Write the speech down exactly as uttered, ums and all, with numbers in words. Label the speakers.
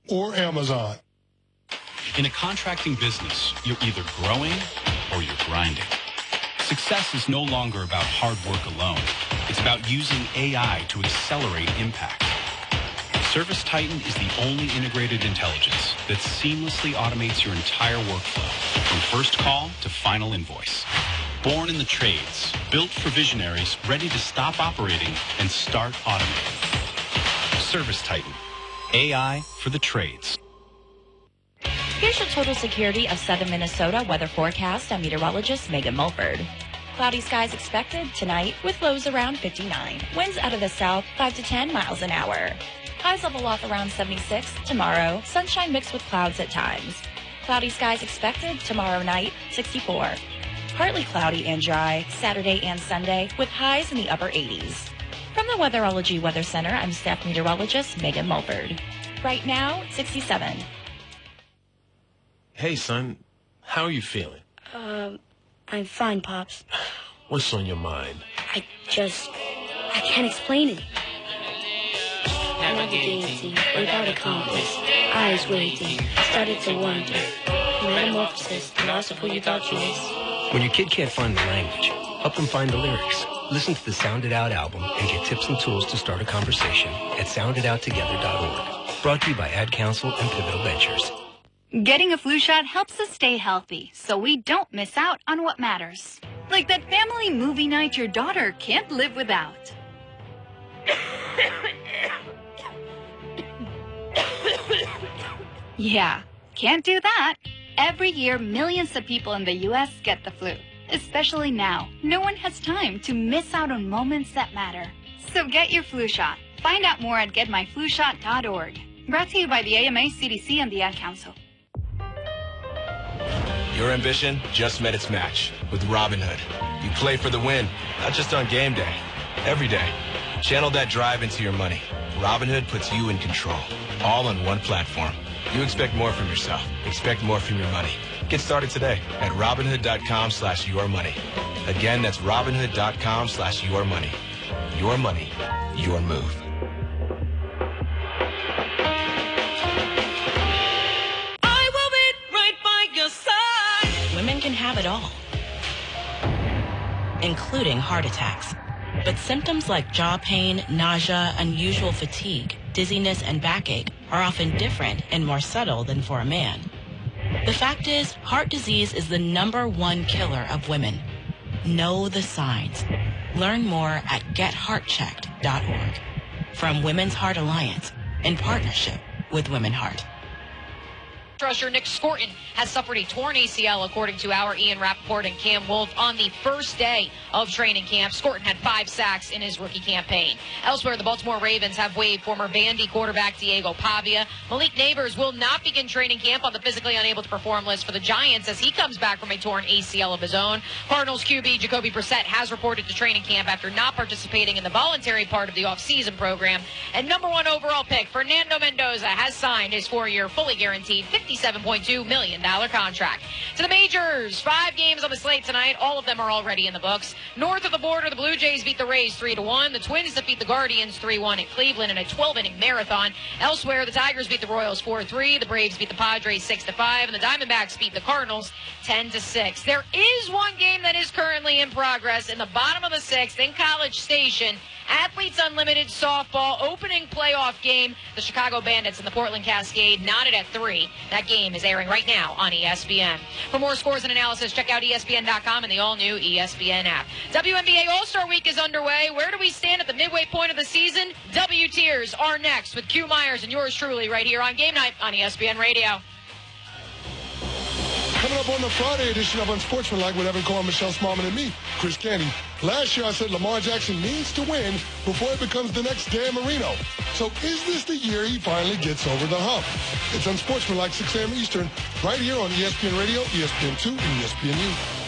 Speaker 1: or Amazon.
Speaker 2: In a contracting business, you're either growing or you're grinding. Success is no longer about hard work alone. It's about using A I to accelerate impact. ServiceTitan is the only integrated intelligence that seamlessly automates your entire workflow, from first call to final invoice. Born in the trades, built for visionaries ready to stop operating and start automating. ServiceTitan, A I for the trades.
Speaker 3: Here's your total security of southern Minnesota weather forecast. I'm meteorologist Megan Mulford. Cloudy skies expected tonight with lows around fifty-nine. Winds out of the south five to ten miles an hour. Highs level off around seventy-six tomorrow. Sunshine mixed with clouds at times. Cloudy skies expected tomorrow night, sixty-four. Partly cloudy and dry Saturday and Sunday with highs in the upper eighties. From the Weatherology Weather Center, I'm staff meteorologist Megan Mulford. Right now, sixty-seven.
Speaker 4: Hey, son. How are you feeling?
Speaker 5: Um, I'm fine, Pops.
Speaker 4: What's on your mind?
Speaker 5: I just... I can't explain it. Navigating without a compass, eyes waiting, started to wonder. Metamorphosis, lost of who you thought you was.
Speaker 6: When your kid can't find the language, help them find the lyrics. Listen to the Sound It Out album and get tips and tools to start a conversation at sound it out together dot org. Brought to you by Ad Council and Pivotal Ventures.
Speaker 7: Getting a flu shot helps us stay healthy, so we don't miss out on what matters. Like that family movie night your daughter can't live without. Yeah, can't do that. Every year, millions of people in the U S get the flu. Especially now, no one has time to miss out on moments that matter. So get your flu shot. Find out more at get my flu shot dot org. Brought to you by the A M A, C D C, and the Ad Council.
Speaker 8: Your ambition just met its match with Robinhood. You play for the win, not just on game day, every day. Channel that drive into your money. Robinhood puts you in control, all on one platform. You expect more from yourself. Expect more from your money. Get started today at Robinhood.com slash your money. Again, that's Robinhood.com slash your money. Your money, your move.
Speaker 9: I will be right by your side.
Speaker 3: Women can have it all, including heart attacks. But symptoms like jaw pain, nausea, unusual fatigue, dizziness, and backache are often different and more subtle than for a man. The fact is, heart disease is the number one killer of women. Know the signs. Learn more at get heart checked dot org. From Women's Heart Alliance, in partnership with Women Heart.
Speaker 10: Rusher Nick Scorton has suffered a torn A C L, according to our Ian Rappaport and Cam Wolf, on the first day of training camp. Scorton had five sacks in his rookie campaign. Elsewhere, the Baltimore Ravens have waived former Vandy quarterback Diego Pavia. Malik Neighbors will not begin training camp on the physically unable to perform list for the Giants as he comes back from a torn A C L of his own. Cardinals Q B Jacoby Brissett has reported to training camp after not participating in the voluntary part of the offseason program. And number one overall pick, Fernando Mendoza, has signed his four-year, fully guaranteed fifty-seven point two million dollars contract. To the majors, five games on the slate tonight. All of them are already in the books. North of the border, the Blue Jays beat the Rays three to one. The Twins defeat the Guardians three one at Cleveland in a twelve-inning marathon. Elsewhere, the Tigers beat the Royals four three. The Braves beat the Padres six to five. And the Diamondbacks beat the Cardinals ten to six. There is one game that is currently in progress in the bottom of the sixth in College Station. Athletes Unlimited softball opening playoff game. The Chicago Bandits and the Portland Cascade knotted at three. That game is airing right now on E S P N. For more scores and analysis, check out E S P N dot com and the all-new E S P N app. W N B A All-Star Week is underway. Where do we stand at the midway point of the season? W Tiers are next with Q Myers and yours truly right here on Game Night on E S P N Radio.
Speaker 1: Coming up on the Friday edition of Unsportsmanlike with Evan Cohen, Michelle Smallman, and me, Chris Candy. Last year I said Lamar Jackson needs to win before he becomes the next Dan Marino. So is this the year he finally gets over the hump? It's Unsportsmanlike, six a.m. Eastern, right here on E S P N Radio, E S P N two, and E S P N U.